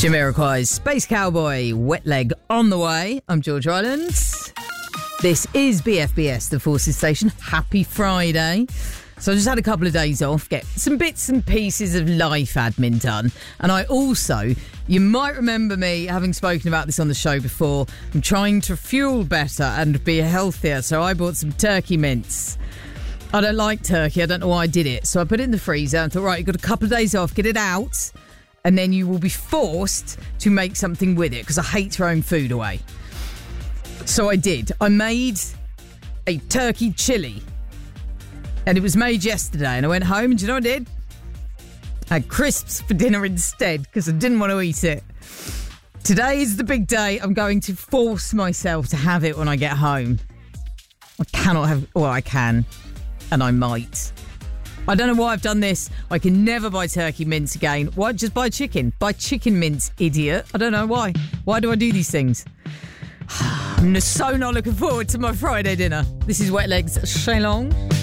Jamiroquai's Space Cowboy, Wet Leg on the way. I'm George Rylands. This is BFBS, the Forces Station. Happy Friday. So I just had a couple of days off, get some bits and pieces of life admin done. And I also, you might remember me having spoken about this on the show before, I'm trying to fuel better and be healthier. So I bought some turkey mince. I don't like turkey. I don't know why I did it. So I put it in the freezer and thought, right, you've got a couple of days off, get it out. And then you will be forced to make something with it because I hate throwing food away. So I did. I made a turkey chili. And it was made yesterday. And I went home and do you know what I did? I had crisps for dinner instead because I didn't want to eat it. Today is the big day. I'm going to force myself to have it when I get home. I cannot have... Well, I can. And I might. I don't know why I've done this. I can never buy turkey mince again. Why? Just buy chicken. Buy chicken mince, idiot. I don't know why. Why do I do these things? I'm so not looking forward to my Friday dinner. This is Wet Legs Shalong.